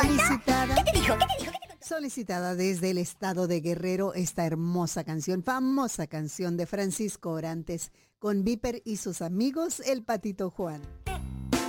Solicitada. ¿Qué te dijo? ¿Qué te dijo? Solicitada desde el estado de Guerrero, esta hermosa canción, famosa canción de Francisco Orantes, con Viper y sus amigos, el Patito Juan.